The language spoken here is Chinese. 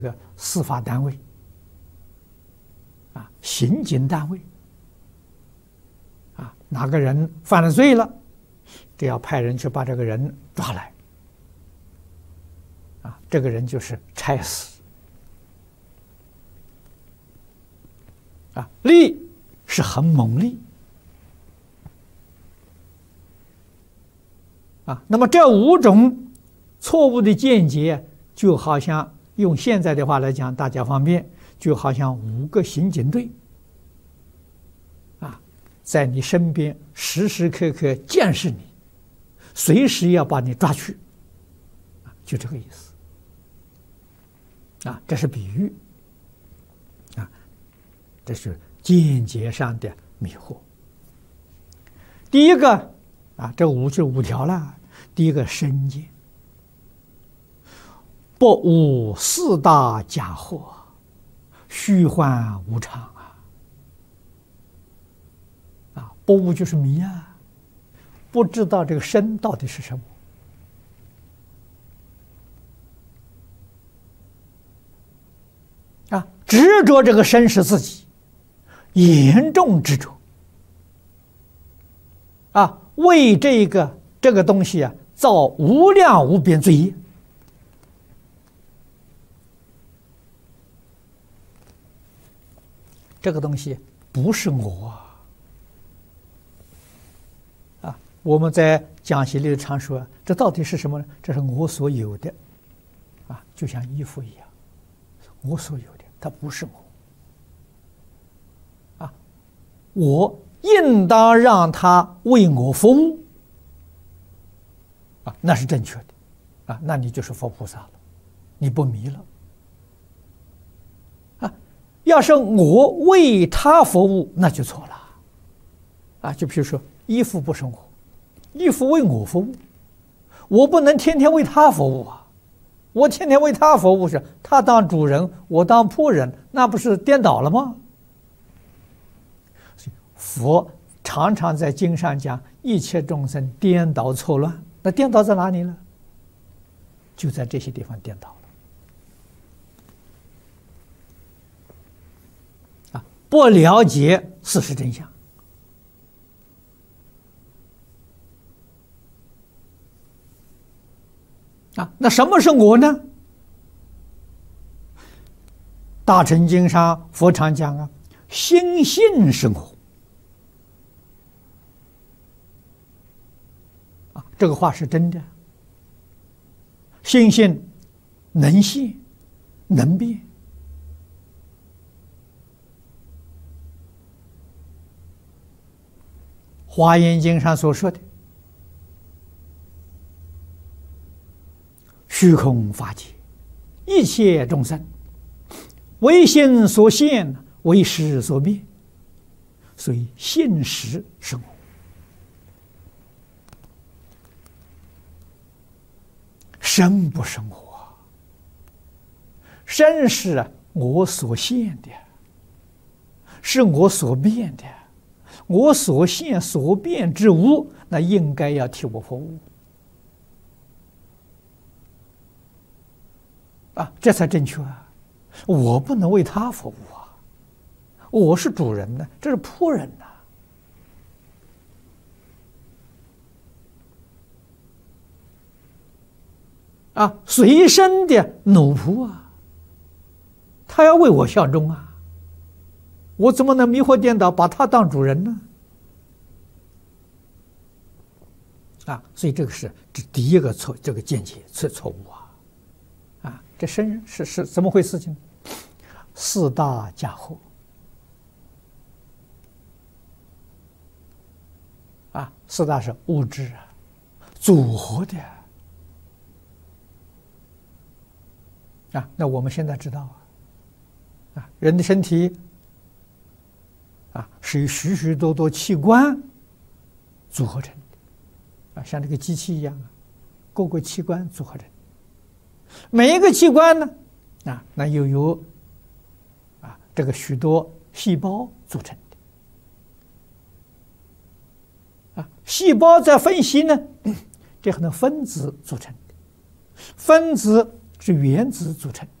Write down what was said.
这个司法单位刑警单位哪个人犯了罪了，只要派人去把这个人抓来这个人就是差死力是很猛力那么这5种错误的见解，就好像用现在的话来讲，大家方便，就好像5个刑警队在你身边时时刻刻监视你，随时要把你抓去就这个意思这是比喻这是见解上的迷惑。第一个这5条了。第一个身见，不无4大假惑，虚幻无常不无就是迷不知道这个身到底是什么执着这个身是自己，严重执着为这个东西造无量无边罪业。这个东西不是我我们在讲习里常说，这到底是什么呢？这是我所有的就像衣服一样，我所有的，它不是我应当让它为我服务那是正确的那你就是佛菩萨了，你不迷了要是我为他服务，那就错了就比如说衣服不是我，衣服为我服务，我不能天天为他服务我天天为他服务是他当主人，我当仆人，那不是颠倒了吗？佛常常在经上讲一切众生颠倒错乱，那颠倒在哪里呢？就在这些地方颠倒了不了解事实真相那什么是我呢？大乘经上佛常讲心性是我这个话是真的，心性能现能变华严经上所说的虚空法界，一切众生为心所现，为识所变，所以性实是我，身不是我，身是我所现的，是我所变的，我所现所变之物，那应该要替我服务这才正确我不能为他服务我是主人呢，这是仆人随身的奴仆他要为我效忠我怎么能迷惑颠倒把他当主人呢？所以这个是第一个这个见解错误这身是怎么回事情？4大假惑4大是物质组合的那我们现在知道人的身体是由许许多多器官组合成的像这个机器一样各个器官组合成的，每一个器官呢那又由这个许多细胞组成的细胞再分析呢这可能分子组成的，分子是原子组成的